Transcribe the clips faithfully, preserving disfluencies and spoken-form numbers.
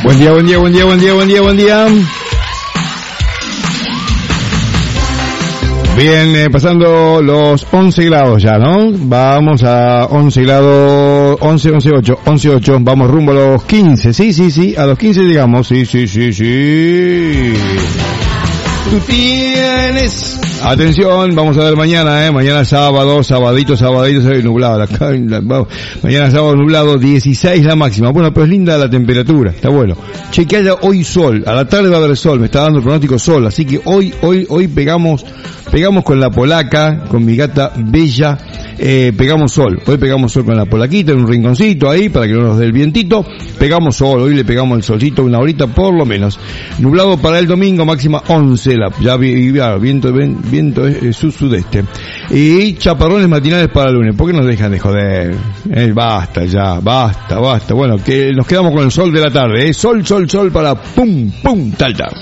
Buen día, buen día, buen día, buen día, buen día, buen día. Bien, eh, pasando los once grados ya, ¿no? Vamos a once grados, once, once, ocho, once, ocho, vamos rumbo a los quince, sí, sí, sí, a los quince llegamos, sí, sí, sí, sí. Tú tienes... Atención, vamos a ver mañana, eh, mañana sábado, sabadito, sabadito, se ve nublado, la, la, vamos, mañana sábado nublado, dieciséis la máxima, bueno, pero es linda la temperatura, está bueno. Che, que haya hoy sol, a la tarde va a haber sol, me está dando el pronóstico sol, así que hoy, hoy, hoy pegamos, pegamos con la polaca, con mi gata Bella, eh, pegamos sol, hoy pegamos sol con la polaquita en un rinconcito ahí, para que no nos dé el vientito, pegamos sol, hoy le pegamos el solcito una horita por lo menos. Nublado para el domingo, máxima once, la, ya vi, ya, viento, ven, viento es, es sud-sudeste. Y chaparrones matinales para el lunes. ¿Por qué nos dejan de joder? Eh, basta ya, basta, basta. Bueno, que nos quedamos con el sol de la tarde, ¿eh? Sol, sol, sol para pum, pum, tal, tal.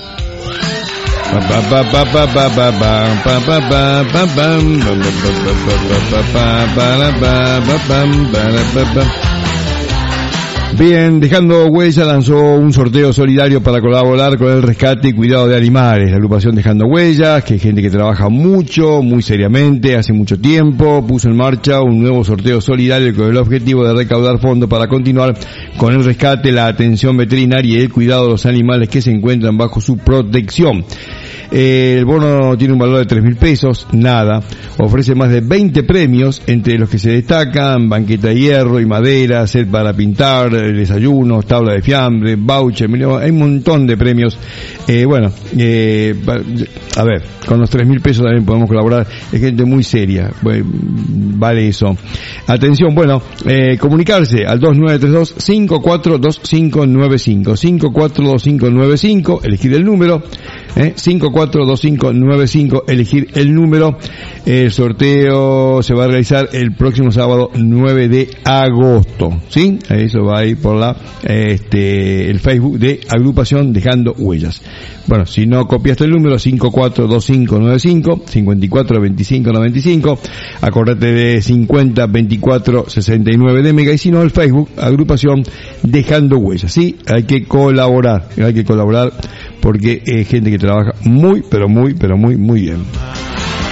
Bien, Dejando Huella lanzó un sorteo solidario para colaborar con el rescate y cuidado de animales. La agrupación Dejando Huellas, que es gente que trabaja mucho, muy seriamente, hace mucho tiempo, puso en marcha un nuevo sorteo solidario con el objetivo de recaudar fondos para continuar con el rescate, la atención veterinaria y el cuidado de los animales que se encuentran bajo su protección. Eh, el bono tiene un valor de tres mil pesos, nada. Ofrece más de veinte premios, entre los que se destacan banqueta de hierro y madera, set para pintar, desayunos, tabla de fiambre, voucher, hay un montón de premios. Eh, bueno, eh, a ver, con los tres mil pesos también podemos colaborar. Es gente muy seria, bueno, vale eso. Atención, bueno, eh, comunicarse al dos nueve tres dos, cinco cuatro dos cinco nueve cinco, cinco cuatro dos cinco nueve cinco, elegir el número, eh, cinco cuatro dos cinco nueve cinco, elegir el número. El sorteo se va a realizar el próximo sábado nueve de agosto, ¿sí? Eso va a ir por la, este, el Facebook de Agrupación Dejando Huellas. Bueno, si no copiaste el número, cinco cuatro dos cinco nueve cinco, cinco cuatro dos cinco nueve cinco, acordate de cincuenta veinticuatro sesenta y nueve de Mega, y si no, el Facebook Agrupación Dejando Huellas, ¿sí? Hay que colaborar, hay que colaborar porque es gente que trabaja muy, pero muy, pero muy, muy bien.